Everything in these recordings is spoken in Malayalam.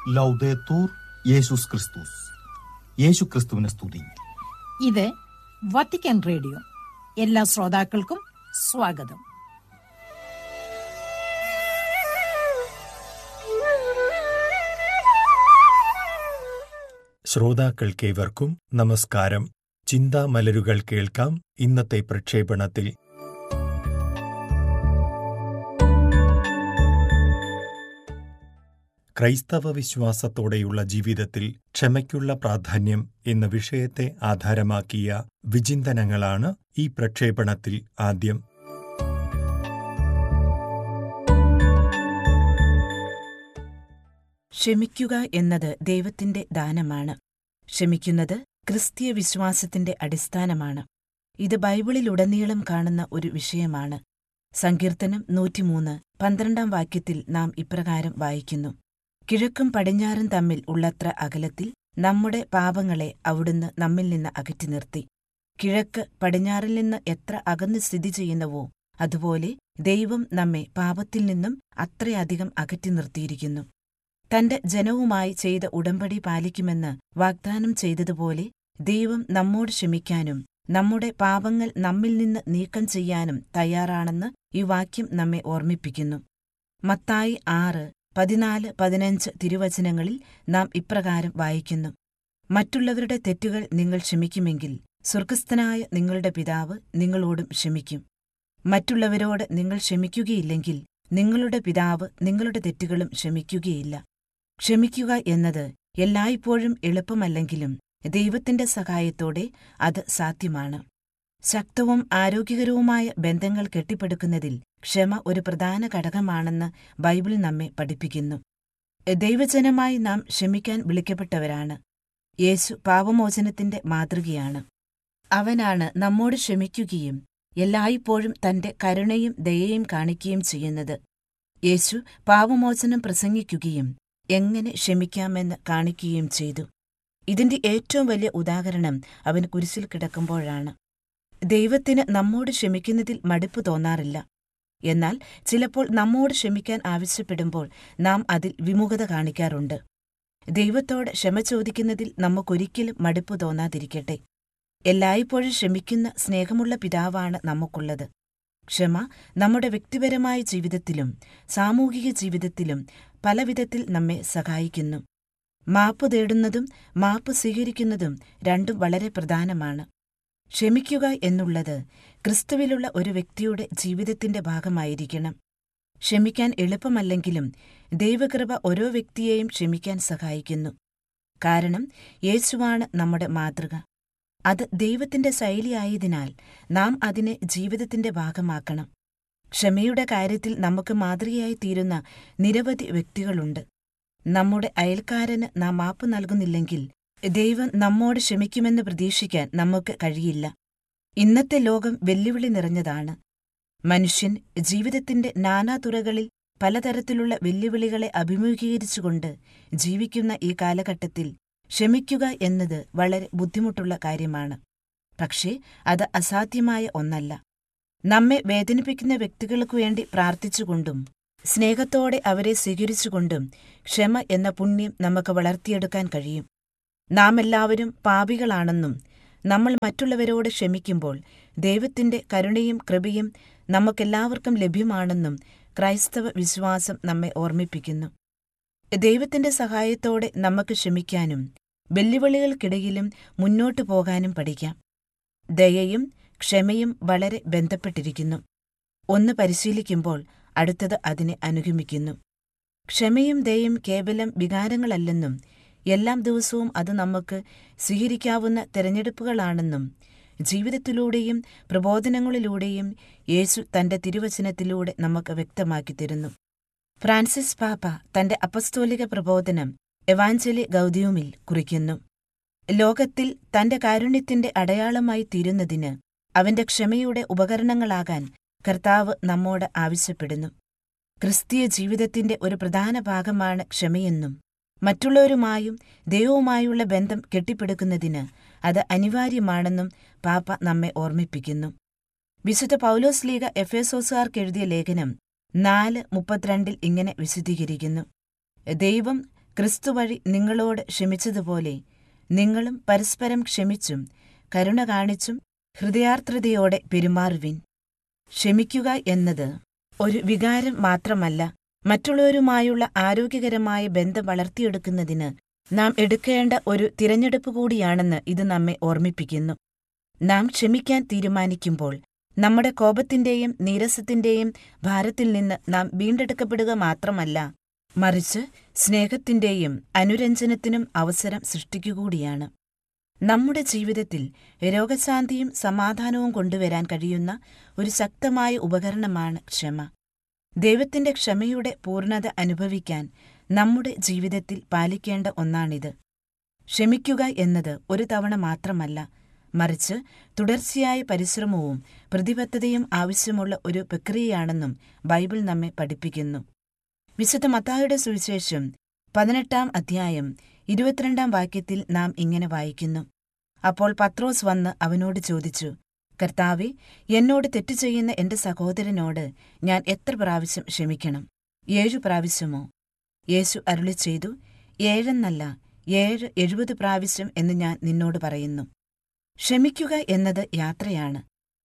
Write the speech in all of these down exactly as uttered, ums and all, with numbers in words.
ലൗദേത്തൂർ യേശുസ് ക്രിസ്തുസ്. യേശു ക്രിസ്തുവിനെ സ്തുതി. ഇത് വത്തിക്കാൻ റേഡിയോ. എല്ലാ ശ്രോതാക്കൾക്കും സ്വാഗതം. ശ്രോതാക്കൾക്കേവർക്കും നമസ്കാരം. ചിന്താമലരുകൾ കേൾക്കാം. ഇന്നത്തെ പ്രക്ഷേപണത്തിൽ ക്രൈസ്തവ വിശ്വാസത്തോടെയുള്ള ജീവിതത്തിൽ ക്ഷമയ്ക്കുള്ള പ്രാധാന്യം എന്ന വിഷയത്തെ ആധാരമാക്കിയ വിചിന്തനങ്ങളാണ് ഈ പ്രക്ഷേപണത്തിൽ ആദ്യം. ക്ഷമിക്കുക എന്നത് ദൈവത്തിന്റെ ദാനമാണ്. ക്ഷമിക്കുന്നത് ക്രിസ്തീയ വിശ്വാസത്തിന്റെ അടിസ്ഥാനമാണ്. ഇത് ബൈബിളിലുടനീളം കാണുന്ന ഒരു വിഷയമാണ്. സങ്കീർത്തനം നൂറ്റിമൂന്ന് പന്ത്രണ്ടാം വാക്യത്തിൽ നാം ഇപ്രകാരം വായിക്കുന്നു: കിഴക്കും പടിഞ്ഞാറും തമ്മിൽ ഉള്ളത്ര അകലത്തിൽ നമ്മുടെ പാപങ്ങളെ അവിടുന്ന് നമ്മിൽ നിന്ന് അകറ്റി നിർത്തി. കിഴക്ക് പടിഞ്ഞാറിൽ നിന്ന് എത്ര അകന്നു സ്ഥിതി ചെയ്യുന്നുവോ അതുപോലെ ദൈവം നമ്മെ പാപത്തിൽ നിന്നും അത്രയധികം അകറ്റി നിർത്തിയിരിക്കുന്നു. തന്റെ ജനവുമായി ചെയ്ത ഉടമ്പടി പാലിക്കുമെന്ന് വാഗ്ദാനം ചെയ്തതുപോലെ ദൈവം നമ്മോട് ക്ഷമിക്കാനും നമ്മുടെ പാപങ്ങൾ നമ്മിൽ നിന്ന് നീക്കം ചെയ്യാനും തയ്യാറാണെന്ന് ഈ വാക്യം നമ്മെ ഓർമ്മിപ്പിക്കുന്നു. മത്തായി ആറ് പതിനാല് പതിനഞ്ച് തിരുവചനങ്ങളിൽ നാം ഇപ്രകാരം വായിക്കുന്നു: മറ്റുള്ളവരുടെ തെറ്റുകൾ നിങ്ങൾ ക്ഷമിക്കുമെങ്കിൽ സ്വർഗ്ഗസ്ഥനായ നിങ്ങളുടെ പിതാവ് നിങ്ങളോടും ക്ഷമിക്കും. മറ്റുള്ളവരോട് നിങ്ങൾ ക്ഷമിക്കുകയില്ലെങ്കിൽ നിങ്ങളുടെ പിതാവ് നിങ്ങളുടെ തെറ്റുകളും ക്ഷമിക്കുകയില്ല. ക്ഷമിക്കുക എന്നത് എല്ലായ്പ്പോഴും എളുപ്പമല്ലെങ്കിലും ദൈവത്തിന്റെ സഹായത്തോടെ അത് സാധ്യമാണ്. ശക്തവും ആരോഗ്യകരവുമായ ബന്ധങ്ങൾ കെട്ടിപ്പടുക്കുന്നതിൽ ക്ഷമ ഒരു പ്രധാന ഘടകമാണെന്ന് ബൈബിൾ നമ്മെ പഠിപ്പിക്കുന്നു. ദൈവജനമായി നാം ക്ഷമിക്കാൻ വിളിക്കപ്പെട്ടവരാണ്. യേശു പാപമോചനത്തിന്റെ മാതൃകയാണ്. അവനാണ് നമ്മോട് ക്ഷമിക്കുകയും എല്ലായ്പ്പോഴും തന്റെ കരുണയും ദയയും കാണിക്കുകയും ചെയ്യുന്നത്. യേശു പാപമോചനം പ്രസംഗിക്കുകയും എങ്ങനെ ക്ഷമിക്കാമെന്ന് കാണിക്കുകയും ചെയ്തു. ഇതിന്റെ ഏറ്റവും വലിയ ഉദാഹരണം അവൻ കുരിശിൽ കിടക്കുമ്പോഴാണ്. ദൈവത്തിന് നമ്മോട് ക്ഷമിക്കുന്നതിൽ മടുപ്പ് തോന്നാറില്ല. എന്നാൽ ചിലപ്പോൾ നമ്മോട് ക്ഷമിക്കാൻ ആവശ്യപ്പെടുമ്പോൾ നാം അതിൽ വിമുഖത കാണിക്കാറുണ്ട്. ദൈവത്തോട് ക്ഷമ ചോദിക്കുന്നതിൽ നമുക്കൊരിക്കലും മടുപ്പ് തോന്നാതിരിക്കട്ടെ. എല്ലായ്പ്പോഴും ക്ഷമിക്കുന്ന സ്നേഹമുള്ള പിതാവാണ് നമുക്കുള്ളത്. ക്ഷമ നമ്മുടെ വ്യക്തിപരമായ ജീവിതത്തിലും സാമൂഹിക ജീവിതത്തിലും പലവിധത്തിൽ നമ്മെ സഹായിക്കുന്നു. മാപ്പ് തേടുന്നതും മാപ്പ് സ്വീകരിക്കുന്നതും രണ്ടും വളരെ പ്രധാനമാണ്. ക്ഷമിക്കുക എന്നുള്ളത് ക്രിസ്തുവിലുള്ള ഒരു വ്യക്തിയുടെ ജീവിതത്തിന്റെ ഭാഗമായിരിക്കണം. ക്ഷമിക്കാൻ എളുപ്പമല്ലെങ്കിലും ദൈവകൃപ ഓരോ വ്യക്തിയെയും ക്ഷമിക്കാൻ സഹായിക്കുന്നു. കാരണം യേശുവാണ് നമ്മുടെ മാതൃക. അത് ദൈവത്തിന്റെ ശൈലിയായതിനാൽ നാം അതിനെ ജീവിതത്തിന്റെ ഭാഗമാക്കണം. ക്ഷമയുടെ കാര്യത്തിൽ നമുക്ക് മാതൃകയായി തീരുന്ന നിരവധി വ്യക്തികളുണ്ട്. നമ്മുടെ അയൽക്കാരന് നാം മാപ്പ് നൽകുന്നില്ലെങ്കിൽ ദൈവം നമ്മോട് ക്ഷമിക്കുമെന്ന് പ്രതീക്ഷിക്കാൻ നമുക്ക് കഴിയില്ല. ഇന്നത്തെ ലോകം വെല്ലുവിളി നിറഞ്ഞതാണ്. മനുഷ്യൻ ജീവിതത്തിന്റെ നാനാതുറകളിൽ പലതരത്തിലുള്ള വെല്ലുവിളികളെ അഭിമുഖീകരിച്ചുകൊണ്ട് ജീവിക്കുന്ന ഈ കാലഘട്ടത്തിൽ ക്ഷമിക്കുക എന്നത് വളരെ ബുദ്ധിമുട്ടുള്ള കാര്യമാണ്. പക്ഷേ അത് അസാധ്യമായ ഒന്നല്ല. നമ്മെ വേദനിപ്പിക്കുന്ന വ്യക്തികൾക്കു വേണ്ടി പ്രാർത്ഥിച്ചുകൊണ്ടും സ്നേഹത്തോടെ അവരെ സ്വീകരിച്ചുകൊണ്ടും ക്ഷമ എന്ന പുണ്യം നമുക്ക് വളർത്തിയെടുക്കാൻ കഴിയും. നാം എല്ലാവരും പാപികളാണെന്നും നമ്മൾ മറ്റുള്ളവരോട് ക്ഷമിക്കുമ്പോൾ ദൈവത്തിന്റെ കരുണയും കൃപയും നമുക്കെല്ലാവർക്കും ലഭ്യമാണെന്നും ക്രൈസ്തവ വിശ്വാസം നമ്മെ ഓർമ്മിപ്പിക്കുന്നു. ദൈവത്തിന്റെ സഹായത്തോടെ നമുക്ക് ക്ഷമിക്കാനും വെല്ലുവിളികൾക്കിടയിലും മുന്നോട്ടു പോകാനും പഠിക്കാം. ദയയും ക്ഷമയും വളരെ ബന്ധപ്പെട്ടിരിക്കുന്നു. ഒന്ന് പരിശീലിക്കുമ്പോൾ അടുത്തത് അതിനെ അനുഗമിക്കുന്നു. ക്ഷമയും ദയയും കേവലം വികാരങ്ങളല്ലെന്നും എല്ലാം ദിവസവും അത് നമുക്ക് സ്വീകരിക്കാവുന്ന തെരഞ്ഞെടുപ്പുകളാണെന്നും ജീവിതത്തിലൂടെയും പ്രബോധനങ്ങളിലൂടെയും യേശു തന്റെ തിരുവചനത്തിലൂടെ നമുക്ക് വ്യക്തമാക്കി തരുന്നു. ഫ്രാൻസിസ് പാപ്പ തന്റെ അപ്പസ്തോലിക പ്രബോധനം എവാഞ്ചലി ഗൗദിയുമിൽ കുറിക്കുന്നു: ലോകത്തിൽ തന്റെ കാരുണ്യത്തിന്റെ അടയാളമായി തീരുന്നതിന് അവന്റെ ക്ഷമയുടെ ഉപകരണങ്ങളാകാൻ കർത്താവ് നമ്മോട് ആവശ്യപ്പെടുന്നു. ക്രിസ്തീയ ജീവിതത്തിന്റെ ഒരു പ്രധാന ഭാഗമാണ് ക്ഷമയെന്നും മറ്റുള്ളവരുമായും ദൈവവുമായുള്ള ബന്ധം കെട്ടിപ്പടുക്കുന്നതിന് അത് അനിവാര്യമാണെന്നും പാപ്പ നമ്മെ ഓർമ്മിപ്പിക്കുന്നു. വിശുദ്ധ പൗലോസ്ലീഗ എഫേസോസുകാർക്കെഴുതിയ ലേഖനം നാല് മുപ്പത്തിരണ്ടിൽ ഇങ്ങനെ വിശദീകരിക്കുന്നു: ദൈവം ക്രിസ്തു വഴി നിങ്ങളോട് ക്ഷമിച്ചതുപോലെ നിങ്ങളും പരസ്പരം ക്ഷമിച്ചും കരുണ കാണിച്ചും ഹൃദയാർദ്രതയോടെ പെരുമാറുവിൻ. ക്ഷമിക്കുക എന്നത് ഒരു വികാരം മാത്രമല്ല, മറ്റുള്ളവരുമായുള്ള ആരോഗ്യകരമായ ബന്ധം വളർത്തിയെടുക്കുന്നതിന് നാം എടുക്കേണ്ട ഒരു തിരഞ്ഞെടുപ്പ് കൂടിയാണെന്ന് ഇത് നമ്മെ ഓർമ്മിപ്പിക്കുന്നു. നാം ക്ഷമിക്കാൻ തീരുമാനിക്കുമ്പോൾ നമ്മുടെ കോപത്തിന്റെയും നീരസത്തിന്റെയും ഭാരത്തിൽ നിന്ന് നാം വീണ്ടെടുക്കപ്പെടുക മാത്രമല്ല, മറിച്ച് സ്നേഹത്തിന്റെയും അനുരഞ്ജനത്തിനും അവസരം സൃഷ്ടിക്കുകകൂടിയാണ്. നമ്മുടെ ജീവിതത്തിൽ രോഗശാന്തിയും സമാധാനവും കൊണ്ടുവരാൻ കഴിയുന്ന ഒരു ശക്തമായ ഉപകരണമാണ് ക്ഷമ. ദൈവത്തിന്റെ ക്ഷമയുടെ പൂർണ്ണത അനുഭവിക്കാൻ നമ്മുടെ ജീവിതത്തിൽ പാലിക്കേണ്ട ഒന്നാണിത്. ക്ഷമിക്കുക എന്നത് ഒരു തവണ മാത്രമല്ല, മറിച്ച് തുടർച്ചയായ പരിശ്രമവും പ്രതിബദ്ധതയും ആവശ്യമുള്ള ഒരു പ്രക്രിയയാണെന്നും ബൈബിൾ നമ്മെ പഠിപ്പിക്കുന്നു. വിശുദ്ധ മത്തായിയുടെ സുവിശേഷം പതിനെട്ടാം അധ്യായം ഇരുപത്തിരണ്ടാം വാക്യത്തിൽ നാം ഇങ്ങനെ വായിക്കുന്നു: അപ്പോൾ പത്രോസ് വന്ന് അവനോട് ചോദിച്ചു, കർത്താവേ, എന്നോട് തെറ്റു ചെയ്യുന്ന എന്റെ സഹോദരനോട് ഞാൻ എത്ര പ്രാവശ്യം ക്ഷമിക്കണം? ഏഴു പ്രാവശ്യമോ? യേശു അരുളിച്ചെയ്തു, ഏഴെന്നല്ല, ഏഴ് എഴുപത് പ്രാവശ്യം എന്ന് ഞാൻ നിന്നോട് പറയുന്നു. ക്ഷമിക്കുക എന്നത് യാത്രയാണ്.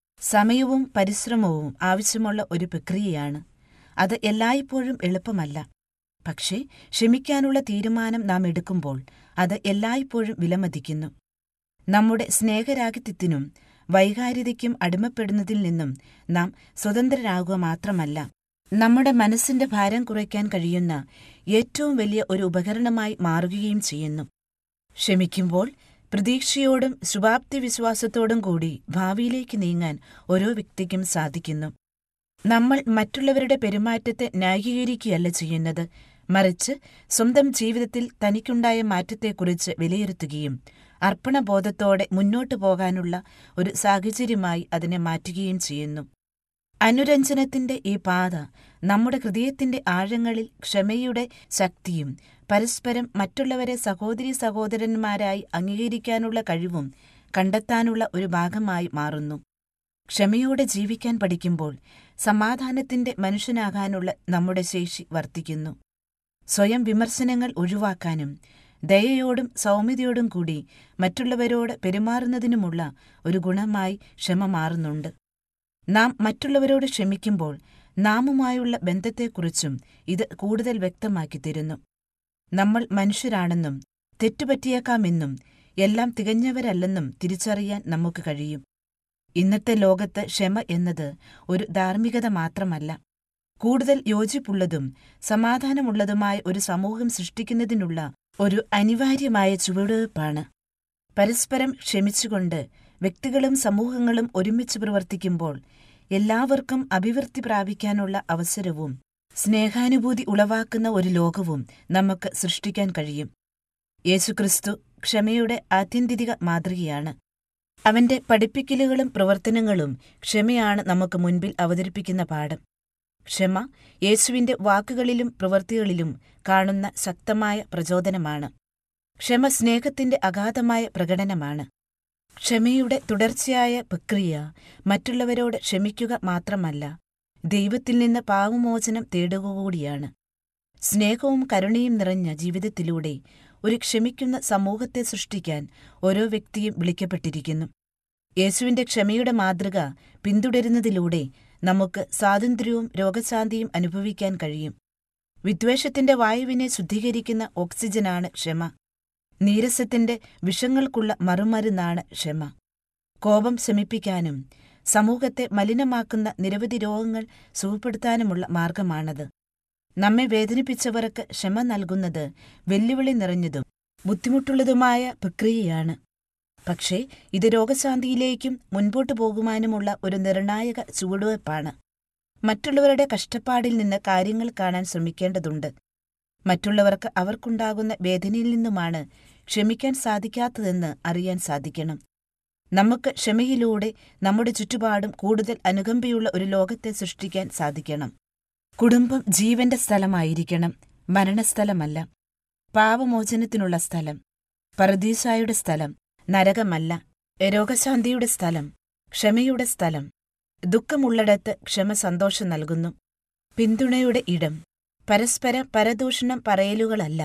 സമയവും പരിശ്രമവും ആവശ്യമുള്ള ഒരു പ്രക്രിയയാണ്. അത് എല്ലായ്പ്പോഴും എളുപ്പമല്ല. പക്ഷേ ക്ഷമിക്കാനുള്ള തീരുമാനം നാം എടുക്കുമ്പോൾ അത് എല്ലായ്പ്പോഴും വിലമതിക്കുന്നു. നമ്മുടെ സ്നേഹരാഹിത്യത്തിനും വൈകാരികതയ്ക്കും അടിമപ്പെടുന്നതിൽ നിന്നും നാം സ്വതന്ത്രരാകുക മാത്രമല്ല, നമ്മുടെ മനസ്സിന്റെ ഭാരം കുറയ്ക്കാൻ കഴിയുന്ന ഏറ്റവും വലിയ ഒരു ഉപകരണമായി മാറുകയും ചെയ്യുന്നു. ക്ഷമിക്കുമ്പോൾ പ്രതീക്ഷയോടും ശുഭാപ്തി വിശ്വാസത്തോടും കൂടി ഭാവിയിലേക്ക് നീങ്ങാൻ ഓരോ വ്യക്തിക്കും സാധിക്കുന്നു. നമ്മൾ മറ്റുള്ളവരുടെ പെരുമാറ്റത്തെ ന്യായീകരിക്കുകയല്ല ചെയ്യുന്നത്, മറിച്ച് സ്വന്തം ജീവിതത്തിൽ തനിക്കുണ്ടായ മാറ്റത്തെക്കുറിച്ച് വിലയിരുത്തുകയും അർപ്പണബോധത്തോടെ മുന്നോട്ടു പോകാനുള്ള ഒരു സാഹചര്യമായി അതിനെ മാറ്റുകയും ചെയ്യുന്നു. അനുരഞ്ജനത്തിന്റെ ഈ പാത നമ്മുടെ ഹൃദയത്തിന്റെ ആഴങ്ങളിൽ ക്ഷമയുടെ ശക്തിയും പരസ്പരം മറ്റുള്ളവരെ സഹോദരീ സഹോദരന്മാരായി അംഗീകരിക്കാനുള്ള കഴിവും കണ്ടെത്താനുള്ള ഒരു ഭാഗമായി മാറുന്നു. ക്ഷമയോടെ ജീവിക്കാൻ പഠിക്കുമ്പോൾ സമാധാനത്തിന്റെ മനുഷ്യനാകാനുള്ള നമ്മുടെ ശേഷി വർദ്ധിക്കുന്നു. സ്വയം വിമർശനങ്ങൾ ഒഴിവാക്കാനും ദയയോടും സൗമ്യതയോടും കൂടി മറ്റുള്ളവരോട് പെരുമാറുന്നതിനുമുള്ള ഒരു ഗുണമായി ക്ഷമ മാറുന്നുണ്ട്. നാം മറ്റുള്ളവരോട് ക്ഷമിക്കുമ്പോൾ നാമുമായുള്ള ബന്ധത്തെക്കുറിച്ചും ഇത് കൂടുതൽ വ്യക്തമാക്കി തരുന്നു. നമ്മൾ മനുഷ്യരാണെന്നും തെറ്റുപറ്റിയേക്കാമെന്നും എല്ലാം തികഞ്ഞവരല്ലെന്നും തിരിച്ചറിയാൻ നമുക്ക് കഴിയും. ഇന്നത്തെ ലോകത്ത് ക്ഷമ എന്നത് ഒരു ധാർമ്മികത മാത്രമല്ല, കൂടുതൽ യോജിപ്പുള്ളതും സമാധാനമുള്ളതുമായ ഒരു സമൂഹം സൃഷ്ടിക്കുന്നതിനുള്ള ഒരു അനിവാര്യമായ ചുവടുവയ്പ്പാണ്. പരസ്പരം ക്ഷമിച്ചുകൊണ്ട് വ്യക്തികളും സമൂഹങ്ങളും ഒരുമിച്ച് പ്രവർത്തിക്കുമ്പോൾ എല്ലാവർക്കും അഭിവൃദ്ധി പ്രാപിക്കാനുള്ള അവസരവും സ്നേഹാനുഭൂതി ഉളവാക്കുന്ന ഒരു ലോകവും നമുക്ക് സൃഷ്ടിക്കാൻ കഴിയും. യേശുക്രിസ്തു ക്ഷമയുടെ ആത്യന്തിക മാതൃകയാണ്. അവന്റെ പഠിപ്പിക്കലുകളും പ്രവർത്തനങ്ങളും ക്ഷമയാണ് നമുക്ക് മുൻപിൽ അവതരിപ്പിക്കുന്ന പാഠം. ക്ഷമ യേശുവിന്റെ വാക്കുകളിലും പ്രവൃത്തികളിലും കാണുന്ന ശക്തമായ പ്രചോദനമാണ്. ക്ഷമ സ്നേഹത്തിന്റെ അഗാധമായ പ്രകടനമാണ്. ക്ഷമയുടെ തുടർച്ചയായ പ്രക്രിയ മറ്റുള്ളവരോട് ക്ഷമിക്കുക മാത്രമല്ല, ദൈവത്തിൽ നിന്ന് പാപമോചനം തേടുക കൂടിയാണ്. സ്നേഹവും കരുണയും നിറഞ്ഞ ജീവിതത്തിലൂടെ ഒരു ക്ഷമിക്കുന്ന സമൂഹത്തെ സൃഷ്ടിക്കാൻ ഓരോ വ്യക്തിയും വിളിക്കപ്പെട്ടിരിക്കുന്നു. യേശുവിന്റെ ക്ഷമയുടെ മാതൃക പിന്തുടരുന്നതിലൂടെ നമുക്ക് സ്വാതന്ത്ര്യവും രോഗശാന്തിയും അനുഭവിക്കാൻ കഴിയും. വിദ്വേഷത്തിന്റെ വായുവിനെ ശുദ്ധീകരിക്കുന്ന ഓക്സിജനാണ് ക്ഷമ. നീരസത്തിന്റെ വിഷങ്ങൾക്കുള്ള മറുമരുന്നാണ് ക്ഷമ. കോപം ശമിപ്പിക്കാനും സമൂഹത്തെ മലിനമാക്കുന്ന നിരവധി രോഗങ്ങൾ സുഖപ്പെടുത്താനുമുള്ള മാർഗമാണത്. നമ്മെ വേദനിപ്പിച്ചവർക്ക് ക്ഷമ നൽകുന്നത് വെല്ലുവിളി നിറഞ്ഞതും ബുദ്ധിമുട്ടുള്ളതുമായ പ്രക്രിയയാണ്. പക്ഷേ ഇത് രോഗശാന്തിയിലേക്കും മുൻപോട്ടു പോകുവാനുമുള്ള ഒരു നിർണായക ചുവടുവയ്പ്പാണ്. മറ്റുള്ളവരുടെ കഷ്ടപ്പാടിൽ നിന്ന് കാര്യങ്ങൾ കാണാൻ ശ്രമിക്കേണ്ടതുണ്ട്. മറ്റുള്ളവർക്ക് അവർക്കുണ്ടാകുന്ന വേദനയിൽ നിന്നുമാണ് ക്ഷമിക്കാൻ സാധിക്കാത്തതെന്ന് അറിയാൻ സാധിക്കണം. നമുക്ക് ക്ഷമയിലൂടെ നമ്മുടെ ചുറ്റുപാടും കൂടുതൽ അനുകമ്പയുള്ള ഒരു ലോകത്തെ സൃഷ്ടിക്കാൻ സാധിക്കണം. കുടുംബം ജീവന്റെ സ്ഥലമായിരിക്കണം, മരണസ്ഥലമല്ല. പാപമോചനത്തിനുള്ള സ്ഥലം, പറുദീസായുടെ സ്ഥലം, നരകമല്ല. രോഗശാന്തിയുടെ സ്ഥലം, ക്ഷമയുടെ സ്ഥലം. ദുഃഖമുള്ളിടത്ത് ക്ഷമ സന്തോഷം നൽകുന്നു. പിന്തുണയുടെ ഇടം, പരസ്പര പരദൂഷണം പറയലുകളല്ല,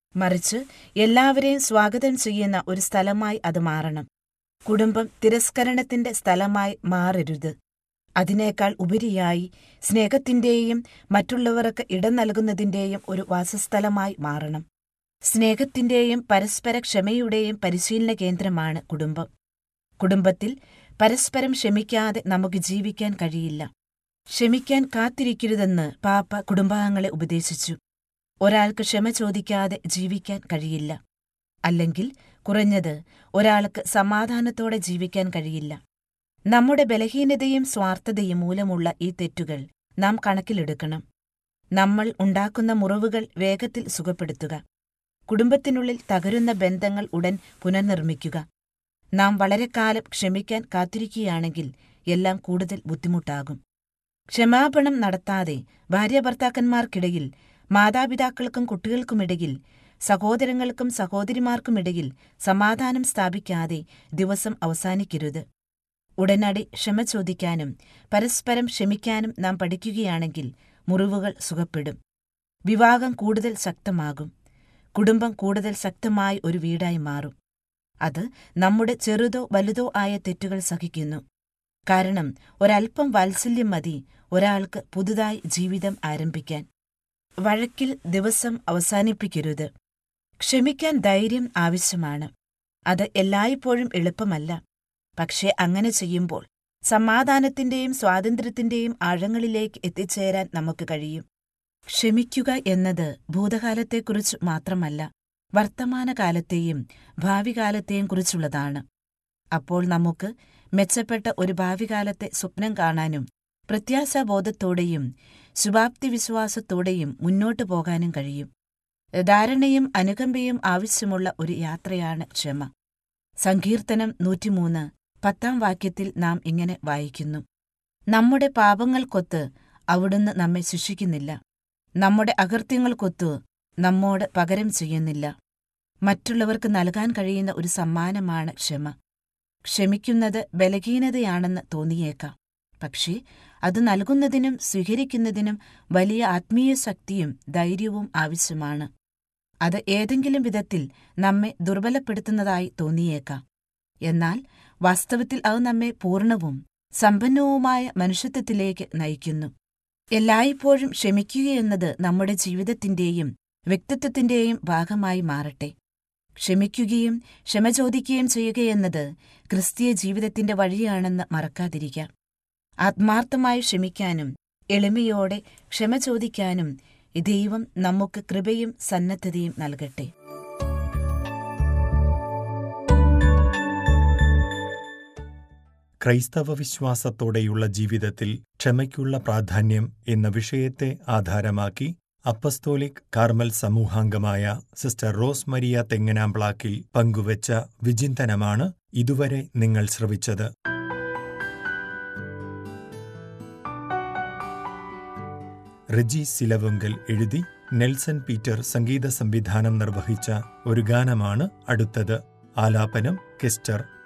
മറിച്ച് എല്ലാവരെയും സ്വാഗതം ചെയ്യുന്ന ഒരു സ്ഥലമായി അത് മാറണം. കുടുംബം തിരസ്കരണത്തിന്റെ സ്ഥലമായി മാറരുത്. അതിനേക്കാൾ ഉപരിയായി സ്നേഹത്തിന്റെയും മറ്റുള്ളവർക്ക് ഇടം നൽകുന്നതിന്റെയും ഒരു വാസസ്ഥലമായി മാറണം. സ്നേഹത്തിന്റെയും പരസ്പര ക്ഷമയുടെയും പരിശീലന കേന്ദ്രമാണ് കുടുംബം. കുടുംബത്തിൽ പരസ്പരം ക്ഷമിക്കാതെ നമുക്ക് ജീവിക്കാൻ കഴിയില്ല. ക്ഷമിക്കാൻ കാത്തിരിക്കരുതെന്ന് പാപ്പ കുടുംബാംഗങ്ങളെ ഉപദേശിച്ചു. ഒരാൾക്ക് ക്ഷമ ചോദിക്കാതെ ജീവിക്കാൻ കഴിയില്ല. അല്ലെങ്കിൽ കുറഞ്ഞത് ഒരാൾക്ക് സമാധാനത്തോടെ ജീവിക്കാൻ കഴിയില്ല. നമ്മുടെ ബലഹീനതയും സ്വാർത്ഥതയും മൂലമുള്ള ഈ തെറ്റുകൾ നാം കണക്കിലെടുക്കണം. നമ്മൾ ഉണ്ടാക്കുന്ന മുറിവുകൾ വേഗത്തിൽ സുഖപ്പെടുത്തുക. കുടുംബത്തിനുള്ളിൽ തകരുന്ന ബന്ധങ്ങൾ ഉടൻ പുനർനിർമ്മിക്കുക. നാം വളരെക്കാലം ക്ഷമിക്കാൻ കാത്തിരിക്കുകയാണെങ്കിൽ എല്ലാം കൂടുതൽ ബുദ്ധിമുട്ടാകും. ക്ഷമാപണം നടത്താതെ ഭാര്യാഭർത്താക്കന്മാർക്കിടയിൽ, മാതാപിതാക്കൾക്കും കുട്ടികൾക്കുമിടയിൽ, സഹോദരങ്ങൾക്കും സഹോദരിമാർക്കുമിടയിൽ സമാധാനം സ്ഥാപിക്കാതെ ദിവസം അവസാനിക്കരുത്. ഉടനടി ക്ഷമ ചോദിക്കാനും പരസ്പരം ക്ഷമിക്കാനും നാം പഠിക്കുകയാണെങ്കിൽ മുറിവുകൾ സുഖപ്പെടും. വിവാഹം കൂടുതൽ ശക്തമാകും. കുടുംബം കൂടുതൽ ശക്തമായ ഒരു വീടായി മാറും. അത് നമ്മുടെ ചെറുതോ വലുതോ ആയ തെറ്റുകൾ സഹിക്കുന്നു. കാരണം ഒരൽപ്പം വാത്സല്യം മതി ഒരാൾക്ക് പുതുതായി ജീവിതം ആരംഭിക്കാൻ. വഴക്കിൽ ദിവസം അവസാനിപ്പിക്കരുത്. ക്ഷമിക്കാൻ ധൈര്യം ആവശ്യമാണ്. അത് എല്ലായ്പ്പോഴും എളുപ്പമല്ല. പക്ഷേ അങ്ങനെ ചെയ്യുമ്പോൾ സമാധാനത്തിന്റെയും സ്വാതന്ത്ര്യത്തിന്റെയും ആഴങ്ങളിലേക്ക് എത്തിച്ചേരാൻ നമുക്ക് കഴിയും. ക്ഷമിക്കുക എന്നത് ഭൂതകാലത്തെക്കുറിച്ച് മാത്രമല്ല, വർത്തമാനകാലത്തെയും ഭാവികാലത്തെയും കുറിച്ചുള്ളതാണ്. അപ്പോൾ നമുക്ക് മെച്ചപ്പെട്ട ഒരു ഭാവികാലത്തെ സ്വപ്നം കാണാനും പ്രത്യാശാബോധത്തോടെയും ശുഭാപ്തി വിശ്വാസത്തോടെയും മുന്നോട്ടു പോകാനും കഴിയും. ധാരണയും അനുകമ്പയും ആവശ്യമുള്ള ഒരു യാത്രയാണ് ക്ഷമ. സങ്കീർത്തനം നൂറ്റിമൂന്ന് പത്താം വാക്യത്തിൽ നാം ഇങ്ങനെ വായിക്കുന്നു: നമ്മുടെ പാപങ്ങൾക്കൊത്ത് അവിടുന്ന് നമ്മെ ശിക്ഷിക്കുന്നില്ല, നമ്മുടെ അകൃത്യങ്ങൾക്കൊത്തു നമ്മോട് പകരം ചെയ്യുന്നില്ല. മറ്റുള്ളവർക്ക് നൽകാൻ കഴിയുന്ന ഒരു സമ്മാനമാണ് ക്ഷമ. ക്ഷമിക്കുന്നത് ബലഹീനതയാണെന്ന് തോന്നിയേക്കാം. പക്ഷേ അത് നൽകുന്നതിനും സ്വീകരിക്കുന്നതിനും വലിയ ആത്മീയ ശക്തിയും ധൈര്യവും ആവശ്യമാണ്. അത് ഏതെങ്കിലും വിധത്തിൽ നമ്മെ ദുർബലപ്പെടുത്തുന്നതായി തോന്നിയേക്കാം. എന്നാൽ വാസ്തവത്തിൽ അത് നമ്മെ പൂർണ്ണവും സമ്പന്നവുമായ മനുഷ്യത്വത്തിലേക്ക് നയിക്കുന്നു. എല്ലായ്പ്പോഴും ക്ഷമിക്കുകയെന്നത് നമ്മുടെ ജീവിതത്തിന്റെയും വ്യക്തിത്വത്തിന്റെയും ഭാഗമായി മാറട്ടെ. ക്ഷമിക്കുകയും ക്ഷമ ചോദിക്കുകയും ചെയ്യുകയെന്നത് ക്രിസ്തീയ ജീവിതത്തിന്റെ വഴിയാണെന്ന് മറക്കാതിരിക്കാം. ആത്മാർത്ഥമായി ക്ഷമിക്കാനും എളിമയോടെ ക്ഷമ ചോദിക്കാനും ദൈവം നമുക്ക് കൃപയും സന്നദ്ധതയും നൽകട്ടെ. ക്രൈസ്തവ വിശ്വാസത്തോടെയുള്ള ജീവിതത്തിൽ ക്ഷമയ്ക്കുള്ള പ്രാധാന്യം എന്ന വിഷയത്തെ ആധാരമാക്കി apostolic Carmel സമൂഹാംഗമായ sister rose Maria തെങ്ങനാംപ്ലാക്കിൽ പങ്കുവച്ച വിചിന്തനമാണ് ഇതുവരെ നിങ്ങൾ ശ്രവിച്ചത്. റെജി സിലവുങ്കൽ എഴുതി നെൽസൺ പീറ്റർ സംഗീത സംവിധാനം നിർവഹിച്ച ഒരു ഗാനമാണ് അടുത്തത്. ആലാപനം കെസ്റ്റർ.